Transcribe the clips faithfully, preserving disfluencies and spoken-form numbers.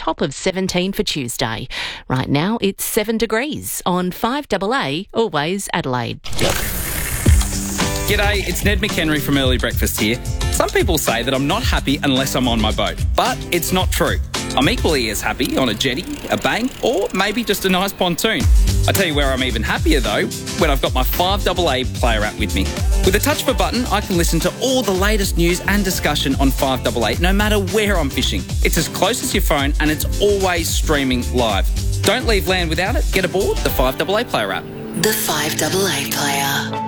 top of seventeen for Tuesday. Right now, it's seven degrees on five A A, always Adelaide. G'day, it's Ned McHenry from Early Breakfast here. Some people say that I'm not happy unless I'm on my boat, but it's not true. I'm equally as happy on a jetty, a bank, or maybe just a nice pontoon. I tell you where I'm even happier though, when I've got my five A A player app with me. With a touch of a button, I can listen to all the latest news and discussion on five A A, no matter where I'm fishing. It's as close as your phone and it's always streaming live. Don't leave land without it. Get aboard the five A A player app. The five A A player.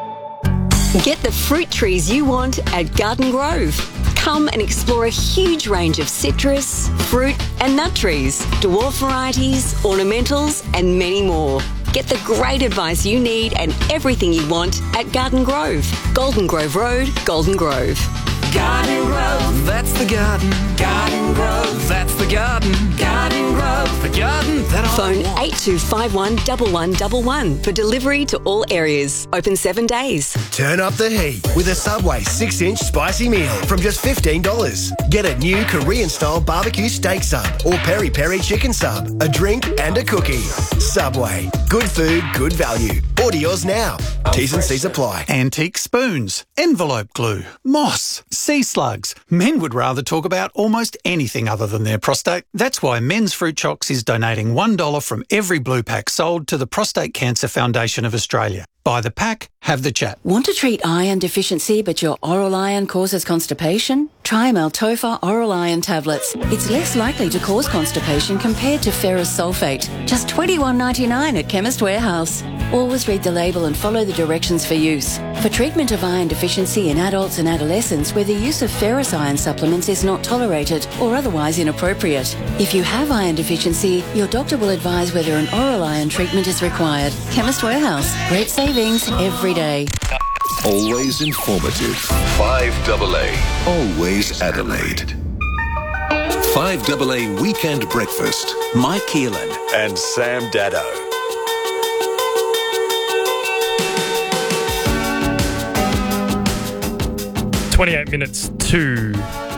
Get the fruit trees you want at Garden Grove. Come and explore a huge range of citrus, fruit and nut trees, dwarf varieties, ornamentals and many more. Get the great advice you need and everything you want at Garden Grove. Golden Grove Road, Golden Grove. Garden Grove, that's the garden. Garden Grove, that's the garden. Garden Grove, the garden that I Phone want. eight two five one, one one one one for delivery to all areas. Open seven days. Turn up the heat with a Subway six inch spicy meal from just fifteen dollars. Get a new Korean-style barbecue steak sub or peri-peri chicken sub, a drink and a cookie. Subway. Good food, good value. Order yours now. T's and C's apply. Antique spoons, envelope glue, moss, sea slugs. Men would rather talk about almost anything other than their prostate. That's why Men's Fruit Chocks is donating one dollar from every blue pack sold to the Prostate Cancer Foundation of Australia. Buy the pack, have the chat. Want to treat iron deficiency but your oral iron causes constipation? Try Maltopha Oral Iron Tablets. It's less likely to cause constipation compared to ferrous sulfate. Just twenty-one ninety-nine at Chemist Warehouse. Always read the label and follow the directions for use. For treatment of iron deficiency in adults and adolescents where the use of ferrous iron supplements is not tolerated or otherwise inappropriate. If you have iron deficiency, your doctor will advise whether an oral iron treatment is required. Chemist Warehouse. Great savings every day. Always informative. five A A. Always Adelaide. five A A Weekend Breakfast. Mike Keelan And Sam Dado. twenty-eight minutes to,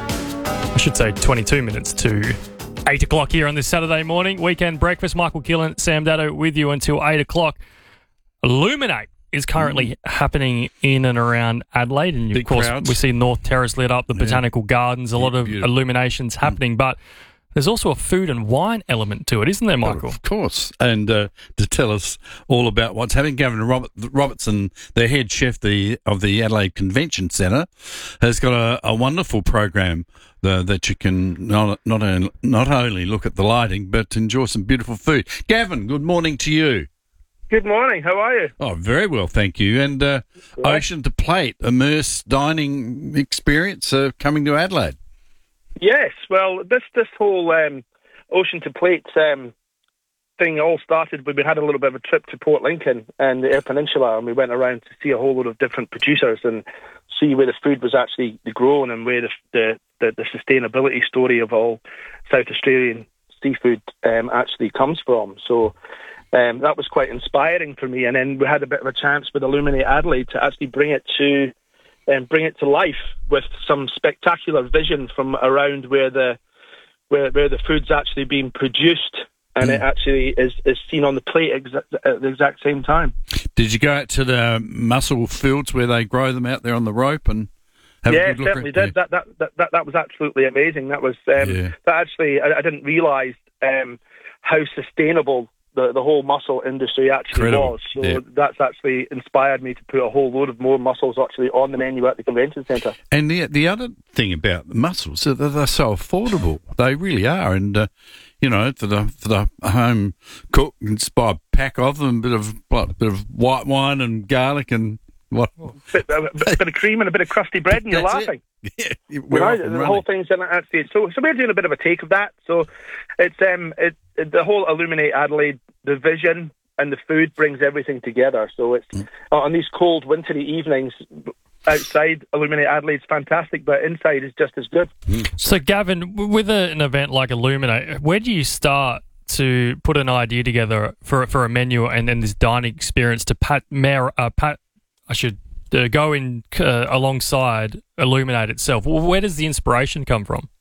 I should say twenty-two minutes to eight o'clock here on this Saturday morning. Weekend Breakfast. Michael Keelan, Sam Dado with you until eight o'clock. Illuminate is currently mm. happening in and around Adelaide. And, Big of course, crowds. we see North Terrace lit up, the Yeah. Botanical Gardens, a lot of Beautiful. illuminations happening. Mm. But there's also a food and wine element to it, isn't there, Michael? Of course. And uh, to tell us all about what's happening, Gavin Robert, Robertson, the head chef the, of the Adelaide Convention Centre, has got a, a wonderful program uh, that you can not, not, only, not only look at the lighting, but enjoy some beautiful food. Gavin, good morning to you. Good morning. How are you? Oh, very well, thank you. And uh, Ocean to Plate, immerse dining experience uh, coming to Adelaide. Yes. Well, this this whole um, Ocean to Plate um, thing all started when we had a little bit of a trip to Port Lincoln and the Eyre Peninsula, and we went around to see a whole lot of different producers and see where the food was actually grown and where the the, the, the sustainability story of all South Australian seafood um, actually comes from. So um, that was quite inspiring for me. And then we had a bit of a chance with Illuminate Adelaide to actually bring it to and bring it to life with some spectacular vision from around where the where where the food's actually being produced, and mm. it actually is, is seen on the plate exa- at the exact same time. Did you go out to the mussel fields where they grow them out there on the rope and have yeah, a good look? certainly did. Yeah. That, that that that that was absolutely amazing. That was um, yeah. that actually I, I didn't realise um, how sustainable the, the whole mussel industry actually Incredible. was. So yeah. that's actually inspired me to put a whole load of more mussels actually on the menu at the convention centre. And the the other thing about the mussels is that they're so affordable. They really are. And, uh, you know, for the for the home cook, you can just buy a pack of them, a bit of, what, bit of white wine and garlic and what? Bit, a bit of cream and a bit of crusty bread, and you're That's laughing. It. Yeah, You know, the whole thing's in it actually. So, so we're doing a bit of a take of that. So, it's um, it, it the whole Illuminate Adelaide, the vision and the food brings everything together. So it's mm. uh, on these cold, wintry evenings outside. Illuminate Adelaide's fantastic, but inside is just as good. Mm. So, Gavin, with a, an event like Illuminate, where do you start to put an idea together for for a menu and then this dining experience to pat, mar- uh, pat I should. Uh, go in uh, alongside Illuminate itself? Well, where does the inspiration come from?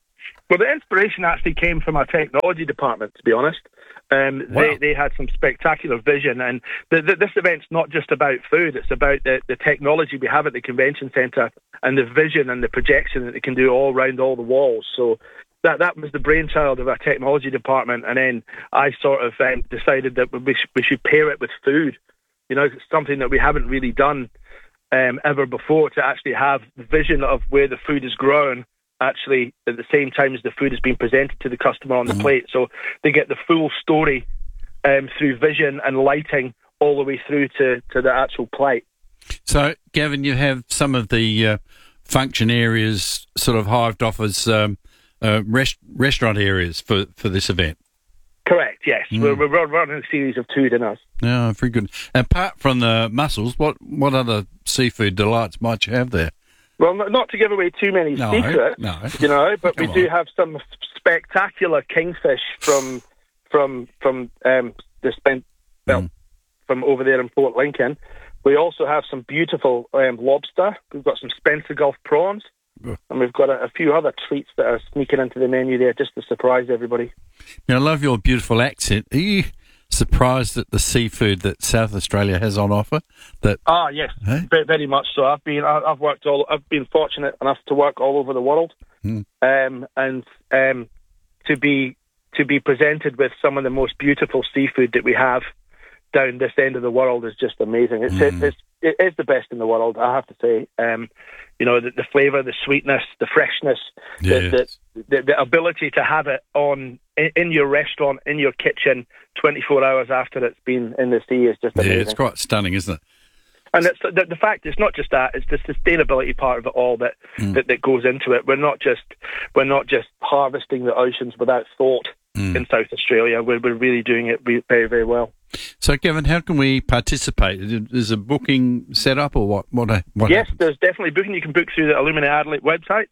Well, the inspiration actually came from our technology department, to be honest. Um, Wow. they, they had some spectacular vision, and the, the, this event's not just about food, it's about the, the technology we have at the convention centre and the vision and the projection that it can do all around all the walls. So that that was the brainchild of our technology department, and then I sort of um, decided that we, sh- we should pair it with food. You know, it's something that we haven't really done um, ever before, to actually have the vision of where the food is grown actually at the same time as the food is being presented to the customer on the Mm-hmm. plate. So they get the full story um, through vision and lighting all the way through to, to the actual plate. So, Gavin, you have some of the uh, function areas sort of hived off as um, uh, rest- restaurant areas for, for this event. Correct, yes. Mm. We're, we're running a series of two dinners. Yeah, very good. Apart from the mussels, what, what other seafood delights might you have there? Well, not, not to give away too many No, secrets, no. you know, but we Come do on. have some spectacular kingfish from from from um, the spent well Mm. from over there in Port Lincoln. We also have some beautiful um, lobster. We've got some Spencer Gulf prawns, Ugh. and we've got a, a few other treats that are sneaking into the menu there just to surprise everybody. Now, I love your beautiful accent. Are you surprised at the seafood that South Australia has on offer? That Ah, yes, Hey? very, very much so. I've been, I- I've worked all, I've been fortunate enough to work all over the world, Mm. um, and um, to be to be presented with some of the most beautiful seafood that we have down this end of the world is just amazing. It's Mm. it's it is the best in the world, I have to say. Um, you know, the, the flavour, the sweetness, the freshness, Yes. the, the, the the ability to have it on in, in your restaurant, in your kitchen, twenty-four hours after it's been in the sea is just yeah, amazing. it's quite stunning, isn't it? And it's, the, the fact it's not just that; it's the sustainability part of it all that, Mm. that that goes into it. We're not just we're not just harvesting the oceans without thought Mm. in South Australia. We're we're really doing it re- very very well. So, Gavin, how can we participate? Is a booking set up or what? What? what Yes, happens? there's definitely booking. You can book through the Illumina Adelaide website.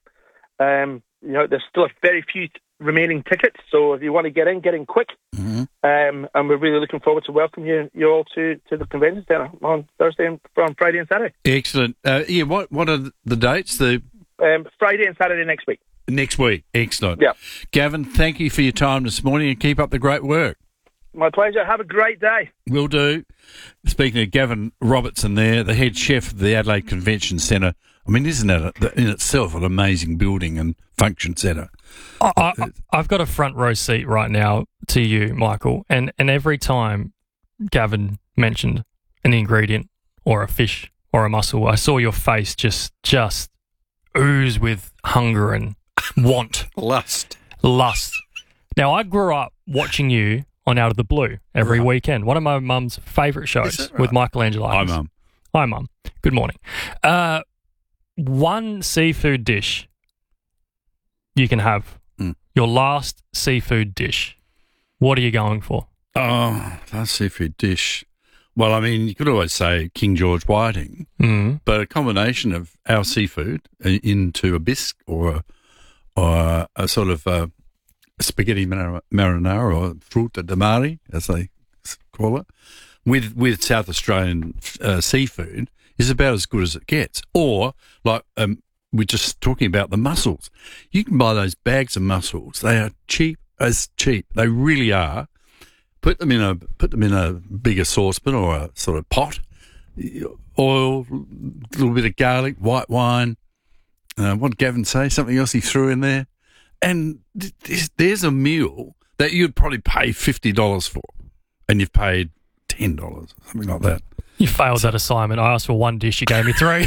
Um, you know, there's still a very few t- remaining tickets, so if you want to get in, get in quick. Mhm. Um, and we're really looking forward to welcome you you all to, to the convention centre on Thursday and on Friday and Saturday. Excellent. Uh, yeah, what what are the dates? The Um, Friday and Saturday next week. next week. Excellent. Yeah. Gavin, thank you for your time this morning and keep up the great work. My pleasure. Have a great day. Will do. Speaking of Gavin Robertson there, the head chef of the Adelaide Convention Centre. I mean, isn't that in itself an amazing building and function centre? I, I, I've got a front row seat right now to you, Michael, and, and every time Gavin mentioned an ingredient or a fish or a mussel, I saw your face just just ooze with hunger and want. Lust. Lust. Now, I grew up watching you on Out of the Blue every Right. weekend. One of my mum's favourite shows that right? with Michelangelo. Hi, Mum. Hi, Mum. Good morning. Uh, one seafood dish you can have. Mm. Your last seafood dish. What are you going for? Oh, last seafood dish. Well, I mean, you could always say King George whiting, Mm. but a combination of our seafood i- into a bisque or a, or a sort of uh spaghetti mar- marinara or fruta de mare, as they s- call it, with with South Australian uh, seafood is about as good as it gets. Or, like um, we're just talking about the mussels. You can buy those bags of mussels. They are cheap as cheap. They really are. Put them in a put them in a bigger saucepan or a sort of pot. Oil, a little bit of garlic, white wine. Uh, what did Gavin say? Something else he threw in there. And th- there's, there's a meal that you'd probably pay fifty dollars for, and you've paid ten dollars, something like that. You failed that assignment. I asked for one dish. You gave me three.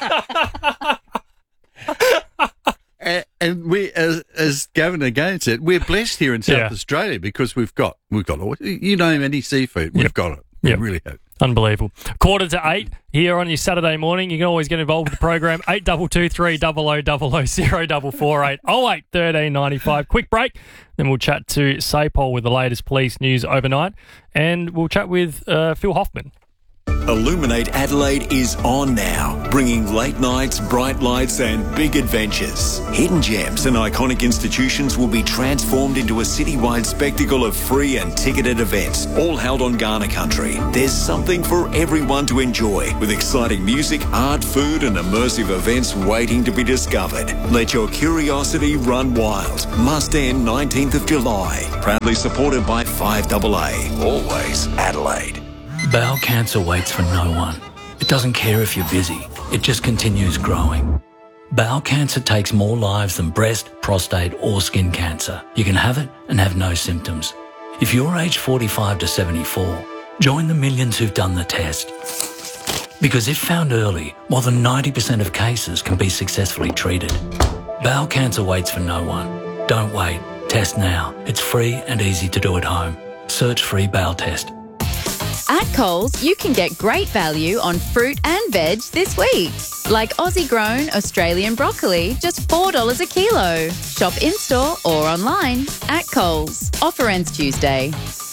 and, and we, as, as Gavin again said, we're blessed here in South Yeah. Australia because we've got we've got all. You name any seafood, we've Yep. got it. We Yep. really have. Unbelievable. Quarter to eight here on your Saturday morning. You can always get involved with the program. eight two two three double oh double oh zero four four eight oh eight thirteen ninety-five. Quick break. Then we'll chat to Sapol with the latest police news overnight. And we'll chat with uh, Phil Hoffman. Illuminate Adelaide is on now, bringing late nights, bright lights and big adventures. Hidden gems and iconic institutions will be transformed into a citywide spectacle of free and ticketed events, all held on Kaurna country. There's something for everyone to enjoy, with exciting music, art, food and immersive events waiting to be discovered. Let your curiosity run wild. Must end nineteenth of July. Proudly supported by five A A. Always Adelaide. Bowel cancer waits for no one. It doesn't care if you're busy. It just continues growing. Bowel cancer takes more lives than breast, prostate or skin cancer. You can have it and have no symptoms. If you're aged forty-five to seventy-four, join the millions who've done the test. Because if found early, more than ninety percent of cases can be successfully treated. Bowel cancer waits for no one. Don't wait. Test now. It's free and easy to do at home. Search free bowel test. At Coles, you can get great value on fruit and veg this week. Like Aussie-grown Australian broccoli, just four dollars a kilo. Shop in-store or online at Coles. Offer ends Tuesday.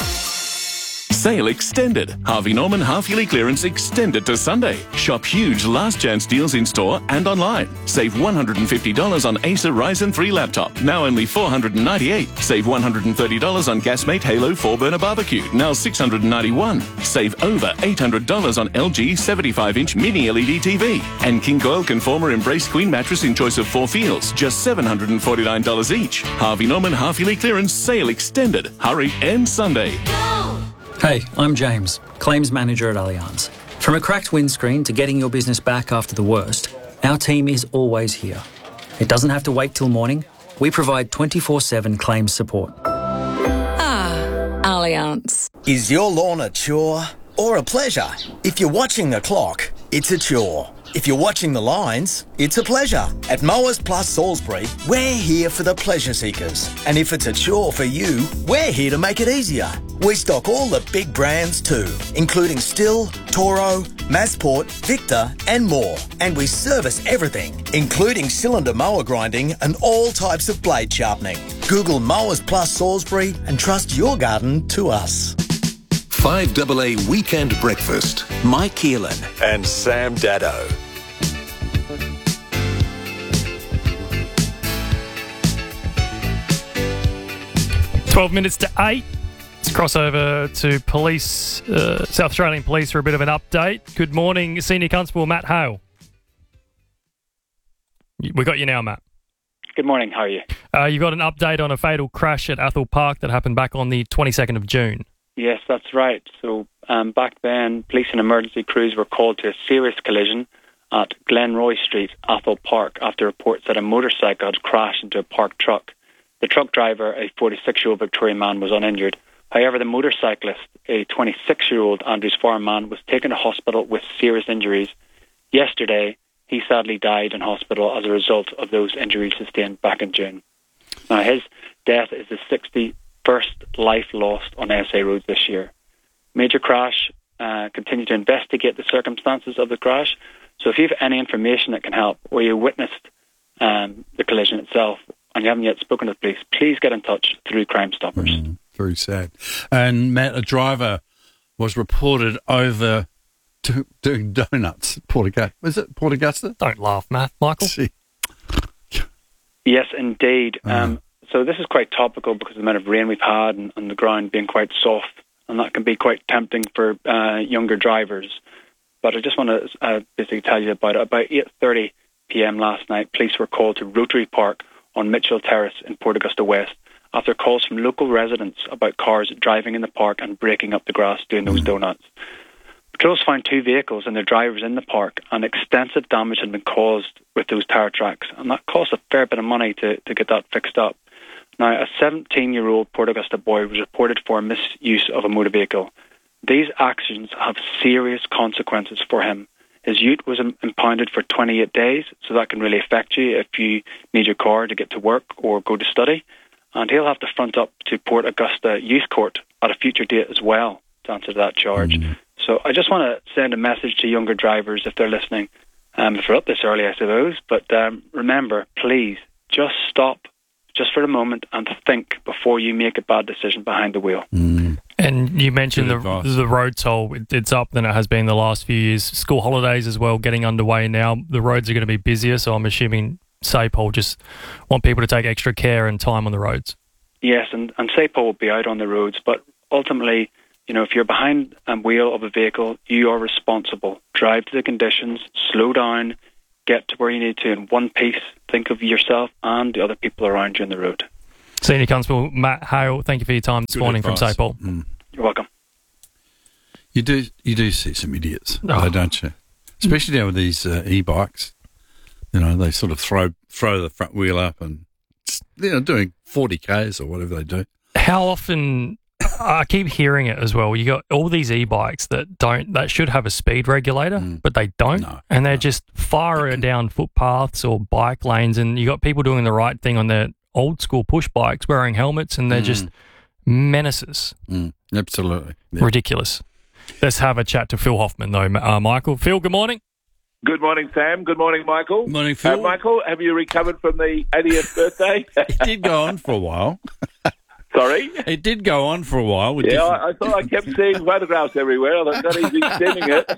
Sale extended. Harvey Norman half-yearly clearance extended to Sunday. Shop huge last chance deals in store and online. Save one hundred fifty dollars on Acer Ryzen three laptop, now only four hundred ninety-eight dollars. Save one hundred thirty dollars on Gasmate Halo four burner barbecue, now six hundred ninety-one dollars. Save over eight hundred dollars on L G seventy-five inch mini L E D T V. And King Coil Conformer Embrace Queen mattress in choice of four feels, just seven hundred forty-nine dollars each. Harvey Norman half-yearly clearance sale extended. Hurry, end Sunday. Hey, I'm James, Claims Manager at Allianz. From a cracked windscreen to getting your business back after the worst, our team is always here. It doesn't have to wait till morning. We provide twenty-four seven claims support. Ah, Allianz. Is your lawn a chore or a pleasure? If you're watching the clock, it's a chore. If you're watching the lines, it's a pleasure. At Mowers Plus Salisbury, we're here for the pleasure seekers. And if it's a chore for you, we're here to make it easier. We stock all the big brands too, including Stihl, Toro, Massport, Victor and more. And we service everything, including cylinder mower grinding and all types of blade sharpening. Google Mowers Plus Salisbury and trust your garden to us. five A A Weekend Breakfast. Mike Keelan and Sam Dado. twelve minutes to eight. Let's cross over to police, uh, South Australian Police for a bit of an update. Good morning, Senior Constable Matt Hale. We got you now, Matt. Good morning, how are you? Uh, you've got an update on a fatal crash at Athol Park that happened back on the twenty-second of June. Yes, that's right. So um, back then, police and emergency crews were called to a serious collision at Glenroy Street, Athol Park, after reports that a motorcycle had crashed into a parked truck. The truck driver, a forty-six-year-old Victorian man, was uninjured. However, the motorcyclist, a twenty-six-year-old Andrews Farm man, was taken to hospital with serious injuries. Yesterday, he sadly died in hospital as a result of those injuries sustained back in June. Now, his death is the sixty-first life lost on S A roads this year. Major crash, uh, continue to investigate the circumstances of the crash. So if you have any information that can help, or you witnessed um, the collision itself, and you haven't yet spoken to the police, please get in touch through Crime Stoppers. Mm, very sad. And Matt, a driver was reported over to, doing donuts. Port Augusta. Is it Port Augusta? Don't laugh, Matt. Michael? Gee. Yes, indeed. Uh. Um, so this is quite topical because of the amount of rain we've had and, and the ground being quite soft, and that can be quite tempting for uh, younger drivers. But I just want to uh, basically tell you about it. About eight thirty p.m. last night, police were called to Rotary Park on Mitchell Terrace in Port Augusta West after calls from local residents about cars driving in the park and breaking up the grass doing those donuts. Patrols found two vehicles and their drivers in the park, and extensive damage had been caused with those tire tracks, and that cost a fair bit of money to, to get that fixed up. Now, a seventeen-year-old Port Augusta boy was reported for misuse of a motor vehicle. These actions have serious consequences for him. His ute was impounded for twenty-eight days, so that can really affect you if you need your car to get to work or go to study. And he'll have to front up to Port Augusta Youth Court at a future date as well to answer that charge. Mm-hmm. So I just want to send a message to younger drivers if they're listening. Um, if they're up this early, I suppose. But um, remember, please, just stop just for a moment and think before you make a bad decision behind the wheel. Mm. And You mentioned the the road toll. It, it's up than it has been the last few years. School holidays as well getting underway now. The roads are going to be busier, so I'm assuming SAPOL just want people to take extra care and time on the roads. Yes, and, and SAPOL will be out on the roads, but ultimately, you know, if you're behind a wheel of a vehicle, you are responsible. Drive to the conditions, slow down, get to where you need to in one piece. Think of yourself and the other people around you on the road. Senior Constable Matt Hale, thank you for your time this Good morning advice. from SAPOL. Mm. You're welcome. You do you do see some idiots, Oh. though, don't you? Especially now with these uh, e-bikes. You know, they sort of throw throw the front wheel up and, you know, doing forty kays or whatever they do. How often... I keep hearing it as well. You got all these e-bikes that don't, that should have a speed regulator, Mm. but they don't, No, and they're just firing down footpaths or bike lanes. And you got people doing the right thing on their old school push bikes, wearing helmets, and they're Mm. just menaces. Mm. Absolutely. Yeah. Ridiculous. Let's have a chat to Phil Hoffman, though, uh, Michael. Phil, good morning. Good morning, Sam. Good morning, Michael. Morning, Phil. Uh, Michael, have you recovered from the eightieth birthday? It did go on for a while. Sorry? It did go on for a while. With Yeah, different... I, I thought I kept seeing photographs everywhere. I thought that he's extending it.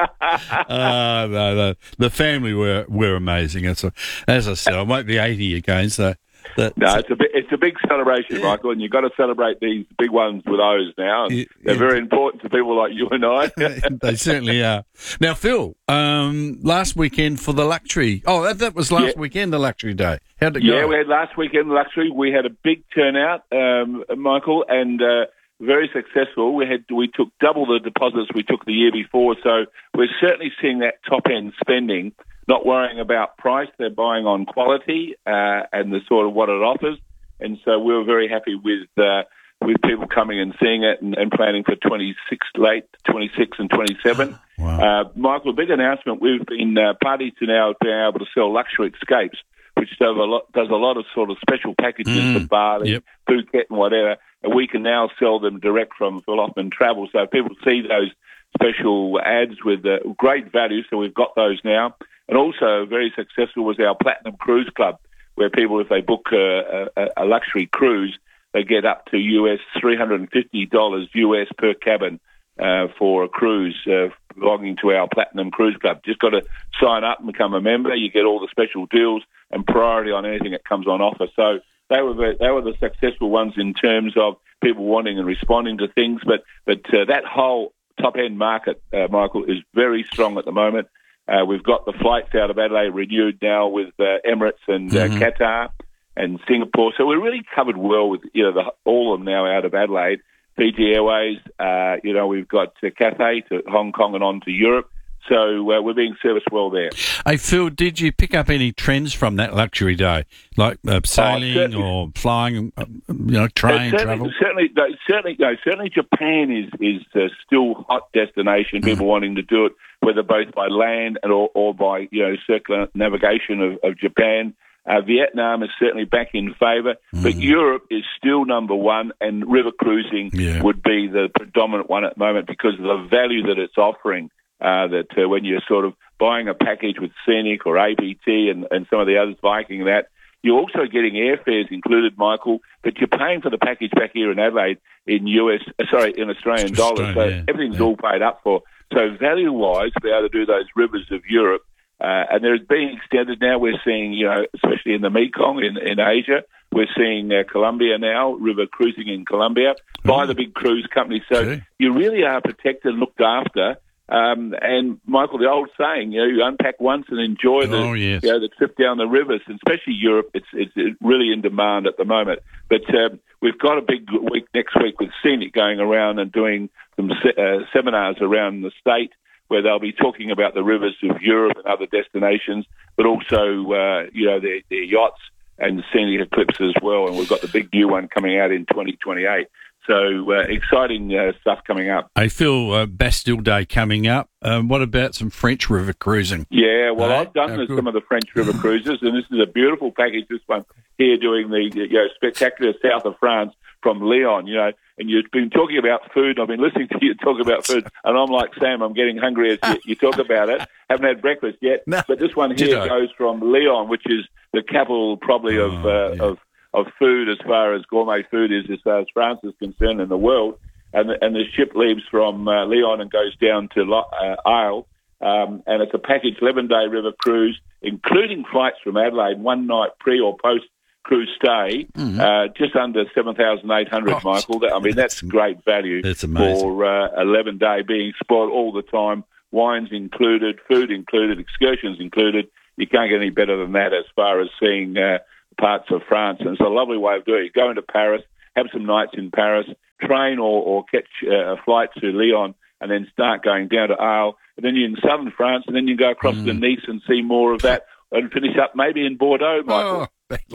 uh, no, no. The family were, were amazing. As, a, as I said, I won't be eighty again, so... That, No, it's a big, it's a big celebration, Michael, and you've got to celebrate these big ones with those now. And Yeah, they're yeah. very important to people like you and I. They certainly are. Now, Phil, um, last weekend for the luxury... Oh, that, that was last Yeah. weekend, the luxury day. How'd it Yeah, go? we had last weekend luxury. We had a big turnout, um, Michael, and uh, very successful. We had we took double the deposits we took the year before, so we're certainly seeing that top end spending. Not worrying about price, they're buying on quality uh, and the sort of what it offers, and so we were very happy with uh, with people coming and seeing it and, and planning for twenty-six, late twenty-six and twenty-seven. Wow. Uh, Michael, a big announcement. We've been uh, party to now being able to sell luxury escapes, which does a lot, does a lot of sort of special packages Mm, for Bali, yep. Phuket and whatever, and we can now sell them direct from Phil Hoffman Travel. So people see those special ads with uh, great value, so we've got those now. And also very successful was our Platinum Cruise Club, where people, if they book a, a, a luxury cruise, they get up to U S three hundred fifty dollars U S per cabin uh, for a cruise uh, belonging to our Platinum Cruise Club. Just got to sign up and become a member. You get all the special deals and priority on anything that comes on offer. So they were the, they were the successful ones in terms of people wanting and responding to things. But but uh, that whole top end market, uh, Michael, is very strong at the moment. Uh, we've got the flights out of Adelaide renewed now with uh, Emirates and uh, Mhm. Qatar and Singapore. So we're really covered well with you know the, all of them now out of Adelaide. Fiji Airways, uh, you know, we've got uh, Cathay to Hong Kong and on to Europe. So uh, we're being serviced well there. Hey, Phil, did you pick up any trends from that luxury day, like uh, sailing certainly. or flying, uh, you know, train Uh, travel? certainly, certainly, no, certainly, no, certainly, Japan is is uh, still hot destination. People wanting to do it, whether both by land and or, or by you know circular navigation of, of Japan. Uh, Vietnam is certainly back in favour, but Europe is still number one, and river cruising Yeah. would be the predominant one at the moment because of the value that it's offering. Uh, that uh, when you're sort of buying a package with Scenic or A B T and, and some of the others, Viking and that, you're also getting airfares included, Michael, but you're paying for the package back here in Adelaide in U S, uh, sorry, in Australian dollars. So yeah, everything's all paid up for. So value-wise, to be able to do those rivers of Europe, uh, and they're being extended now. We're seeing, you know, especially in the Mekong in, in Asia, we're seeing uh, Colombia now, river cruising in Colombia by the big cruise companies. So Okay. you really are protected and looked after. Um, and Michael, the old saying, you know, you unpack once and enjoy the, Oh, yes. you know, the trip down the rivers, and especially Europe. It's it's it's really in demand at the moment. But um, we've got a big week next week with Scenic going around and doing some se- uh, seminars around the state where they'll be talking about the rivers of Europe and other destinations, but also uh, you know their, their yachts and Scenic Eclipse as well. And we've got the big new one coming out in twenty twenty-eight. So uh, exciting uh, stuff coming up. I feel uh, Bastille Day coming up. Um, what about some French river cruising? Yeah, well, Hey, I've done how the- good. some of the French river cruises, and this is a beautiful package. This one here doing the you know spectacular south of France from Lyon, you know, and you've been talking about food. I've been listening to you talk about food, and I'm like, Sam, I'm getting hungry as you, you talk about it. Haven't had breakfast yet, but this one here Ditto. goes from Lyon, which is the capital probably of uh, of of food as far as gourmet food is, as far as France is concerned in the world. and the, and the ship leaves from uh, Leon and goes down to uh, Isle, um, and it's a package eleven-day river cruise, including flights from Adelaide, one night pre or post cruise stay, mm-hmm. uh, just under seven thousand eight hundred dollars, oh, Michael. I mean, that's great value that's amazing. for uh, eleven day being spoiled all the time. Wines included, food included, excursions included. You can't get any better than that as far as seeing uh, parts of France. And it's a lovely way of doing it. Go into Paris, have some nights in Paris, train or, or catch uh, a flight to Lyon, and then start going down to Arles. And then you're in southern France, and then you go across mm. to Nice and see more of that, and finish up maybe in Bordeaux, Michael.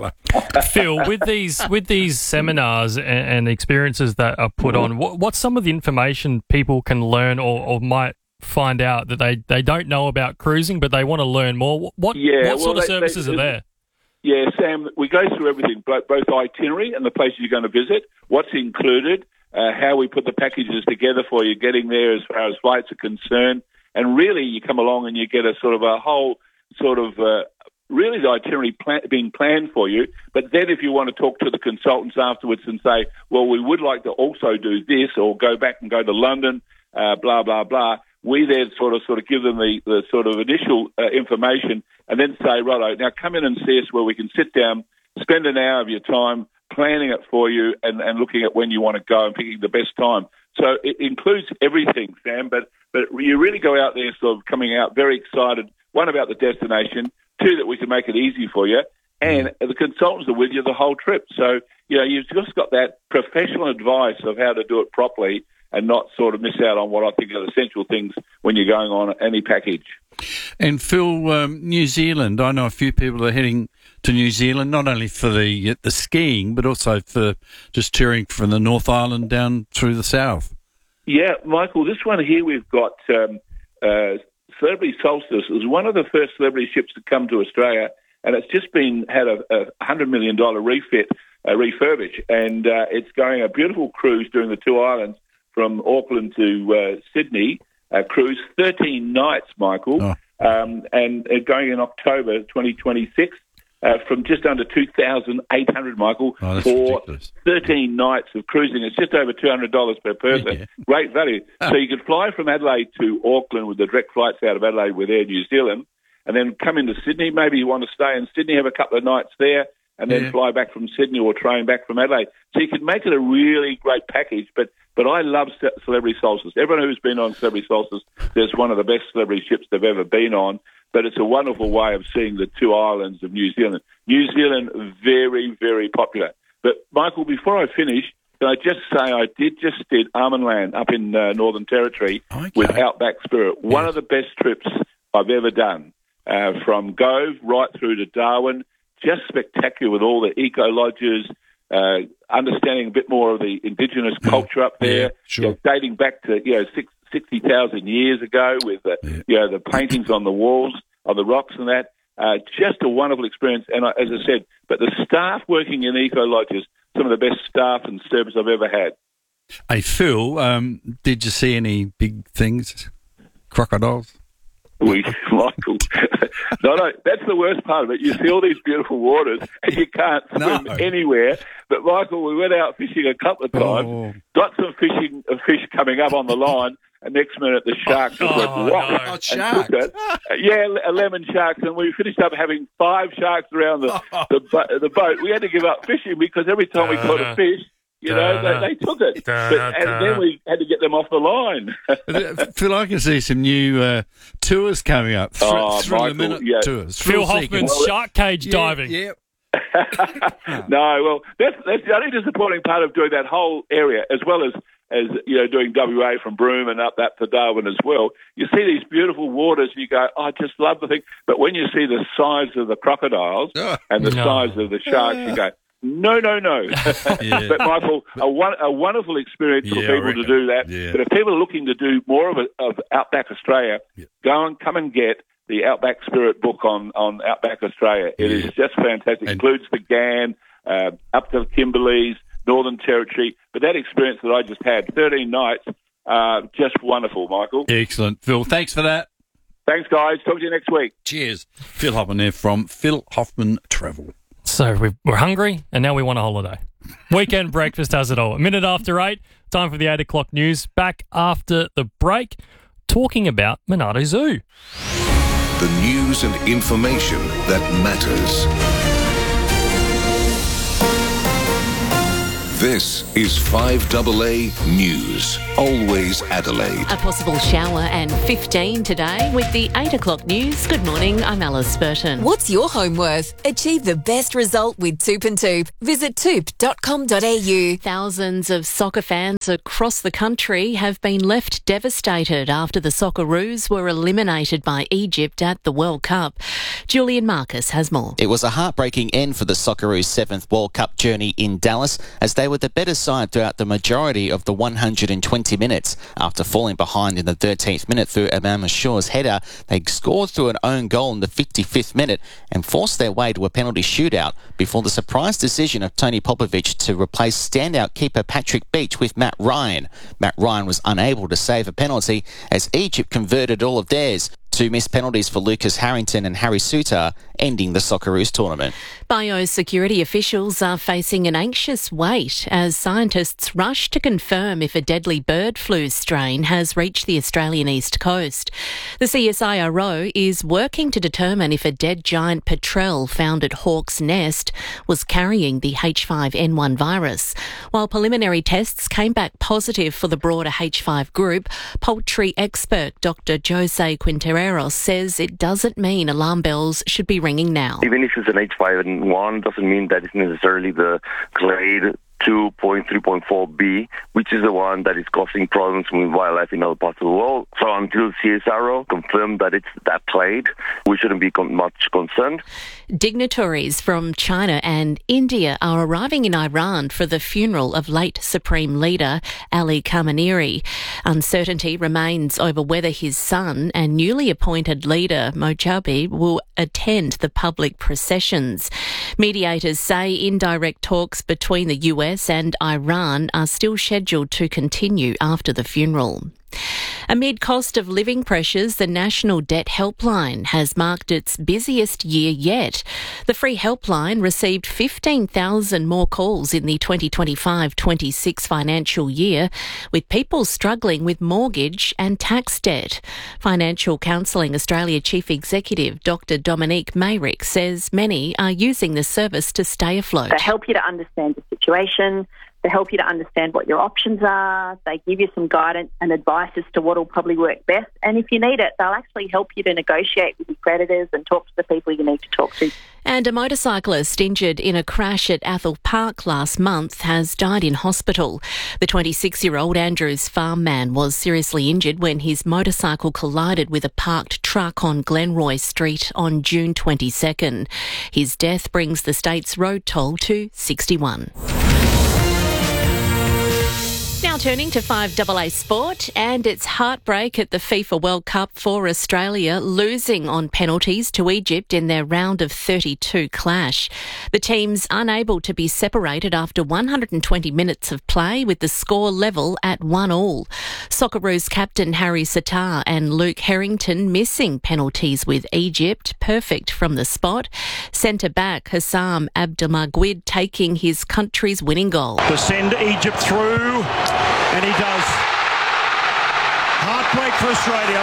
Oh. Phil, with these with these seminars and, and experiences that are put on, what, what's some of the information people can learn or, or might find out that they, they don't know about cruising, but they want to learn more? What yeah, what well, sort of they, services they, are there? Yeah, Sam, we go through everything, both itinerary and the places you're going to visit, what's included, uh, how we put the packages together for you getting there as far as flights are concerned, and really you come along and you get a sort of a whole sort of uh, really the itinerary plan- being planned for you. But then if you want to talk to the consultants afterwards and say, well, we would like to also do this or go back and go to London, uh, blah, blah, blah, we then sort of sort of give them the, the sort of initial uh, information and then say, righto, now come in and see us where we can sit down, spend an hour of your time planning it for you and, and looking at when you want to go and picking the best time. So it includes everything, Sam, but, but you really go out there sort of coming out very excited, one, about the destination, two, that we can make it easy for you, and the consultants are with you the whole trip. So, you know, you've just got that professional advice of how to do it properly and not sort of miss out on what I think are essential things when you're going on any package. And Phil, um, New Zealand, I know a few people are heading to New Zealand, not only for the the skiing, but also for just touring from the North Island down through the south. Yeah, Michael, this one here we've got um, uh, Celebrity Solstice is one of the first celebrity ships to come to Australia, and it's just been had a, a one hundred million dollars refit, uh, refurbish, and uh, it's going a beautiful cruise during the two islands from Auckland to uh, Sydney, uh, cruise, thirteen nights, Michael, oh. um, and uh, going in October twenty twenty-six uh, from just under two thousand eight hundred dollars, Michael, oh, for ridiculous. thirteen nights of cruising. It's just over two hundred dollars per person. Yeah. Great value. Oh. So you could fly from Adelaide to Auckland with the direct flights out of Adelaide with Air New Zealand, and then come into Sydney. Maybe you want to stay in Sydney, have a couple of nights there, and then yeah. fly back from Sydney or train back from Adelaide. So you could make it a really great package, but But I love Celebrity Solstice. Everyone who's been on Celebrity Solstice, there's one of the best celebrity ships they've ever been on. But it's a wonderful way of seeing the two islands of New Zealand. New Zealand, very, very popular. But, Michael, before I finish, can I just say I did just did Armenland up in uh, Northern Territory okay. with Outback Spirit. One yes. of the best trips I've ever done. Uh, from Gove right through to Darwin. Just spectacular with all the eco-lodges, Uh, understanding a bit more of the indigenous culture up there, yeah, sure. you know, dating back to you know six, sixty thousand years ago, with the, yeah. you know the paintings on the walls, on the rocks, and that. Uh, just a wonderful experience, and I, as I said, but the staff working in eco lodges, some of the best staff and service I've ever had. Hey Phil, um, did you see any big things? Crocodiles? We, Michael, no, no, that's the worst part of it. You see all these beautiful waters and you can't swim no. anywhere. But, Michael, we went out fishing a couple of times, oh. got some fishing, a fish coming up on the line, and next minute the shark just oh, went whop no. and shark. took it. Uh, yeah, a lemon sharks, and we finished up having five sharks around the, oh. the, bo- the boat. We had to give up fishing because every time we caught a fish, You know, they, they took it. Da, but, and da. then we had to get them off the line. Phil, I can see some new uh, tours coming up. Th- Oh, thrill Michael, a minute yeah. tours. Phil Thrill Hoffman's seekers. shark cage Yeah, diving. Yeah. No, well, that's that's the only disappointing part of doing that whole area, as well as as you know, doing W A from Broome and up that to Darwin as well. You see these beautiful waters, and you go, oh, I just love the thing. But when you see the size of the crocodiles and the No. size of the sharks, you go, no, no, no. Yeah. But Michael, a, one, a wonderful experience for Yeah, I people to reckon. do that. Yeah. But if people are looking to do more of, a, of Outback Australia, go and come and get the Outback Spirit book on, on Outback Australia. It is just fantastic. It includes the Ghan, uh, up to the Kimberleys, Northern Territory. But that experience that I just had, thirteen nights, uh, just wonderful, Michael. Excellent. Phil, thanks for that. Thanks, guys. Talk to you next week. Cheers. Phil Hoffman there from Phil Hoffman Travel. So we've, we're hungry, and now we want a holiday. Weekend breakfast has it all. A minute after eight, time for the eight o'clock news. Back after the break, talking about Monado Zoo. The news and information that matters. This is five A A News. Always Adelaide. A possible shower and fifteen today with the eight o'clock news. Good morning, I'm Alice Burton. What's your home worth? Achieve the best result with Toop and Toop. Visit toop dot com dot a u. Thousands of soccer fans across the country have been left devastated after the Socceroos were eliminated by Egypt at the World Cup. Julian Marcus has more. It was a heartbreaking end for the Socceroos' seventh World Cup journey in Dallas as they were the better side throughout the majority of the one hundred twenty minutes. After falling behind in the thirteenth minute through Imam Ashur's header, they scored through an own goal in the fifty-fifth minute and forced their way to a penalty shootout before the surprise decision of Tony Popovic to replace standout keeper Patrick Beach with Matt Ryan. Matt Ryan was unable to save a penalty as Egypt converted all of theirs. Two missed penalties for Lucas Harrington and Harry Suter, ending the Socceroos tournament. Biosecurity officials are facing an anxious wait as scientists rush to confirm if a deadly bird flu strain has reached the Australian east coast. The C S I R O is working to determine if a dead giant petrel found at Hawke's Nest was carrying the H five N one virus. While preliminary tests came back positive for the broader H five group, poultry expert Doctor Jose Quinteros says it doesn't mean alarm bells should be ringing now. Even if it's an H five N one, doesn't mean that it's necessarily the clade two point three point four B, which is the one that is causing problems with wildlife in other parts of the world. So until C S I R O confirmed that it's that clade, we shouldn't be con- much concerned. Dignitaries from China and India are arriving in Iran for the funeral of late Supreme Leader Ali Khamenei. Uncertainty remains over whether his son and newly appointed leader Mojave will attend the public processions. Mediators say indirect talks between the U S and Iran are still scheduled to continue after the funeral. Amid cost of living pressures, the National Debt Helpline has marked its busiest year yet. The free helpline received fifteen thousand more calls in the twenty twenty-five twenty-six financial year, with people struggling with mortgage and tax debt. Financial Counselling Australia Chief Executive Doctor Dominique Mayrick says many are using the service to stay afloat. They help you to understand the situation. They help you to understand what your options are. They give you some guidance and advice as to what will probably work best. And if you need it, they'll actually help you to negotiate with your creditors and talk to the people you need to talk to. And a motorcyclist injured in a crash at Athol Park last month has died in hospital. The twenty-six-year-old Andrews farm man was seriously injured when his motorcycle collided with a parked truck on Glenroy Street on June twenty-second. His death brings the state's road toll to sixty-one. Now turning to five A A Sport, and it's heartbreak at the FIFA World Cup for Australia, losing on penalties to Egypt in their round of thirty-two clash. The teams unable to be separated after one hundred twenty minutes of play, with the score level at one all. Socceroos captain Harry Suter and Luke Harrington missing penalties with Egypt, perfect from the spot. Centre-back Hassam Abdelmaguid taking his country's winning goal. To send Egypt through... And he does. Heartbreak for Australia.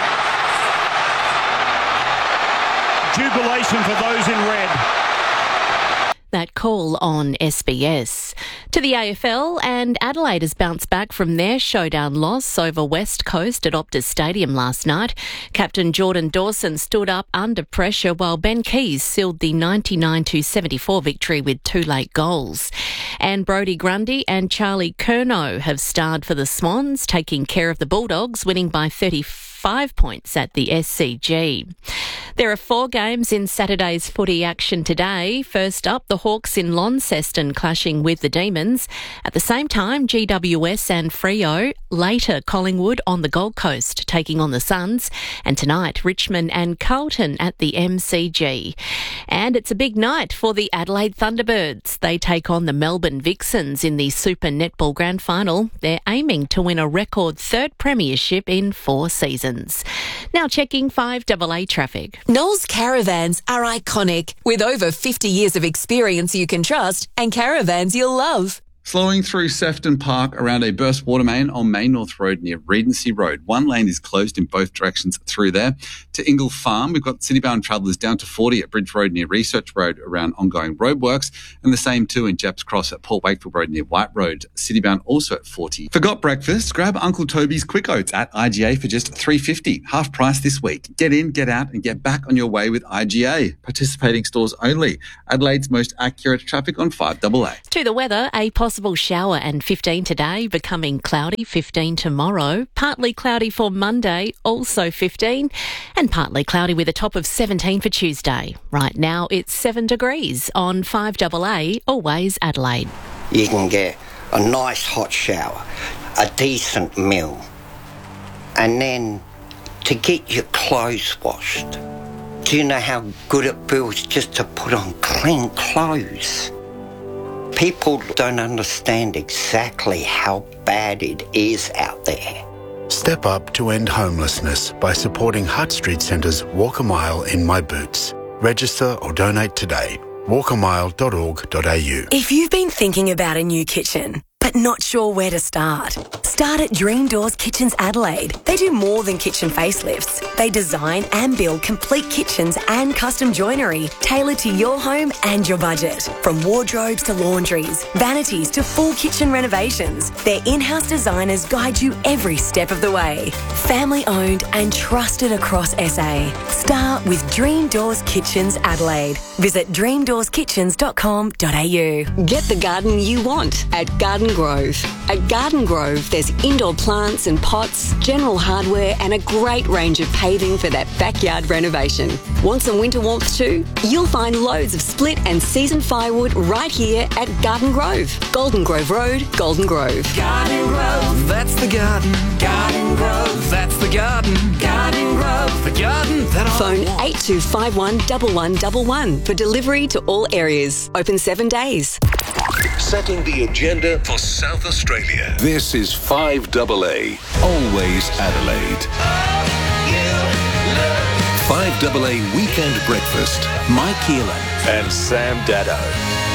Jubilation for those in red. That call on S B S. To the A F L, and Adelaide has bounced back from their showdown loss over West Coast at Optus Stadium last night. Captain Jordan Dawson stood up under pressure while Ben Keys sealed the ninety-nine to seventy-four victory with two late goals. And Brodie Grundy and Charlie Curnow have starred for the Swans, taking care of the Bulldogs, winning by thirty-five points at the S C G. There are four games in Saturday's footy action today. First up, the Hawks in Launceston clashing with the Demons. At the same time, G W S and Freo. Later, Collingwood on the Gold Coast taking on the Suns. And tonight, Richmond and Carlton at the M C G. And it's a big night for the Adelaide Thunderbirds. They take on the Melbourne Vixens in the Super Netball Grand Final. They're aiming to win a record third premiership in four seasons. Now checking five A A traffic. Knowles Caravans are iconic, with over fifty years of experience you can trust and caravans you'll love. Slowing through Sefton Park around a burst water main on Main North Road near Regency Road. One lane is closed in both directions through there. To Ingle Farm, we've got city-bound travellers down to forty at Bridge Road near Research Road around ongoing roadworks, and the same too in Jeps Cross at Port Wakefield Road near White Road. City-bound also at forty. Forgot breakfast? Grab Uncle Toby's Quick Oats at I G A for just three dollars fifty. Half price this week. Get in, get out and get back on your way with I G A. Participating stores only. Adelaide's most accurate traffic on five double A. To the weather, a possible shower and fifteen today, becoming cloudy, fifteen tomorrow. Partly cloudy for Monday, also fifteen. And partly cloudy with a top of seventeen for Tuesday. Right now it's seven degrees on five double A, always Adelaide. You can get a nice hot shower, a decent meal, and then to get your clothes washed. Do you know how good it feels just to put on clean clothes? People don't understand exactly how bad it is out there. Step up to end homelessness by supporting Hutt Street Centre's Walk a Mile in My Boots. Register or donate today. walk a mile dot org dot a u. If you've been thinking about a new kitchen, but not sure where to start, start at Dream Doors Kitchens Adelaide. They do more than kitchen facelifts. They design and build complete kitchens and custom joinery tailored to your home and your budget. From wardrobes to laundries, vanities to full kitchen renovations, their in-house designers guide you every step of the way. Family owned and trusted across S A. Start with Dream Doors Kitchens Adelaide. Visit dream doors kitchens dot com dot a u. Get the garden you want at Garden Grove. At Garden Grove, there's indoor plants and pots, general hardware, and a great range of paving for that backyard renovation. Want some winter warmth too? You'll find loads of split and seasoned firewood right here at Garden Grove. Golden Grove Road, Golden Grove. Garden Grove, that's the garden. Garden Grove, that's the garden. Garden Grove, the garden that I Phone want. eight two five one, one one one one for delivery to all areas. Open seven days. Setting the agenda for South Australia. This is five double A, always Adelaide. five double A Weekend Breakfast. Mike Keelan and Sam Daddo.